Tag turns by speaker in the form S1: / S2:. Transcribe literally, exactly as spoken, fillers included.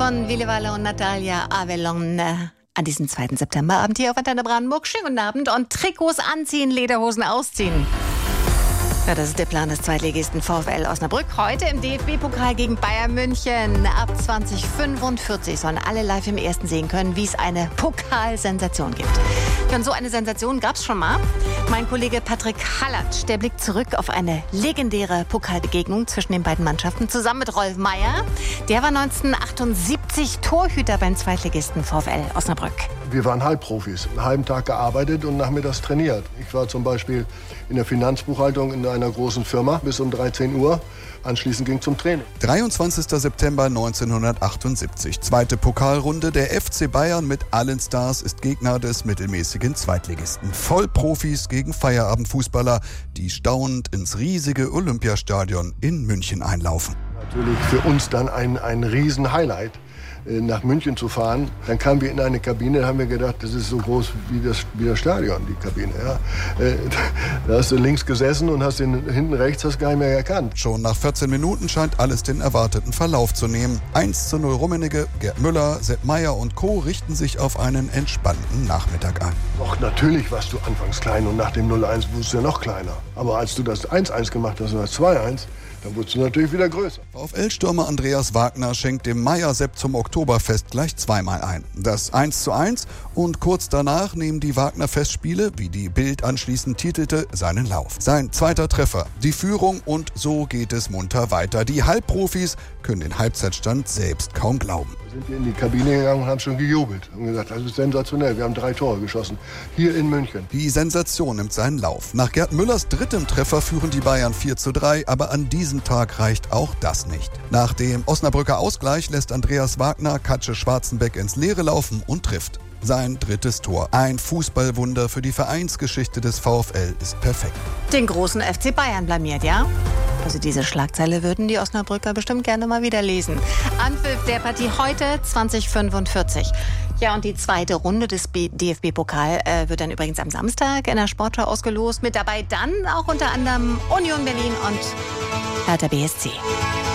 S1: von Willewale und Natalia Avelon an diesem zweiten Septemberabend hier auf Antenne Brandenburg. Schönen guten Abend und Trikots anziehen, Lederhosen ausziehen. Ja, das ist der Plan des Zweitligisten VfL Osnabrück. Heute im D F B-Pokal gegen Bayern München. Ab zwanzig fünfundvierzig sollen alle live im Ersten sehen können, wie es eine Pokalsensation gibt. Ja, und so eine Sensation gab es schon mal. Mein Kollege Patrick Hallatsch, der blickt zurück auf eine legendäre Pokalbegegnung zwischen den beiden Mannschaften, zusammen mit Rolf Meier. Der war neunzehnhundertachtundsiebzig Torhüter beim Zweitligisten VfL Osnabrück.
S2: Wir waren Halbprofis, einen halben Tag gearbeitet und nachmittags trainiert. Ich war zum Beispiel in der Finanzbuchhaltung in einer großen Firma bis um dreizehn Uhr. Anschließend ging zum Training.
S3: dreiundzwanzigster September neunzehnhundertachtundsiebzig. Zweite Pokalrunde. Der F C Bayern mit allen Stars ist Gegner des mittelmäßigen Zweitligisten. Vollprofis gegen Feierabendfußballer, die staunend ins riesige Olympiastadion in München einlaufen.
S2: Natürlich für uns dann ein, ein Riesen-Highlight, nach München zu fahren. Dann kamen wir in eine Kabine, da haben wir gedacht, das ist so groß wie das, wie das Stadion, die Kabine. Ja. Da hast du links gesessen und hast den hinten rechts hast gar nicht mehr erkannt.
S3: Schon nach vierzehn Minuten scheint alles den erwarteten Verlauf zu nehmen. eins zu null Rummenigge, Gerd Müller, Sepp Meier und Co. richten sich auf einen entspannten Nachmittag ein.
S2: Doch, natürlich warst du anfangs klein und nach dem null eins wurdest du ja noch kleiner. Aber als du das eins eins gemacht hast und das zwei eins, dann wurdest du natürlich wieder größer.
S3: VfL-Stürmer Andreas Wagner schenkt dem Meier-Sepp zum Oktoberfest gleich zweimal ein. Das eins zu eins und kurz danach nehmen die Wagner-Festspiele, wie die Bild anschließend titelte, seinen Lauf. Sein zweiter Treffer, die Führung und so geht es munter weiter. Die Halbprofis können den Halbzeitstand selbst kaum glauben.
S2: Sind wir in die Kabine gegangen und haben schon gejubelt und gesagt, das ist sensationell, wir haben drei Tore geschossen, hier in München.
S3: Die Sensation nimmt seinen Lauf. Nach Gerd Müllers drittem Treffer führen die Bayern vier zu drei, aber an diesem Tag reicht auch das nicht. Nach dem Osnabrücker Ausgleich lässt Andreas Wagner Katsche Schwarzenbeck ins Leere laufen und trifft. Sein drittes Tor. Ein Fußballwunder für die Vereinsgeschichte des VfL ist perfekt.
S1: Den großen F C Bayern blamiert, ja? Also diese Schlagzeile würden die Osnabrücker bestimmt gerne mal wieder lesen. Anpfiff der Partie heute zwanzig fünfundvierzig. Ja, und die zweite Runde des D F B-Pokal äh, wird dann übrigens am Samstag in der Sportschau ausgelost. Mit dabei dann auch unter anderem Union Berlin und Hertha B S C.